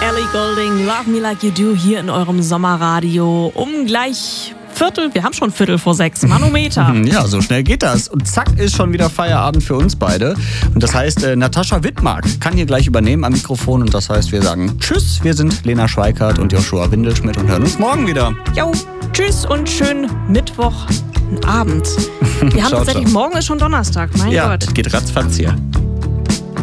Ellie Goulding, Love Me Like You Do hier in eurem Sommerradio um gleich wir haben schon 5:45, Manometer. Ja, so schnell geht das. Und zack, ist schon wieder Feierabend für uns beide. Und das heißt, Natascha Wittmark kann hier gleich übernehmen am Mikrofon. Und das heißt, wir sagen Tschüss. Wir sind Lena Schweikart und Joshua Windelschmidt und hören uns morgen wieder. Jo, tschüss und schönen Mittwochabend. Wir haben tatsächlich, morgen ist schon Donnerstag, mein Gott. Ja, es geht ratzfatz hier.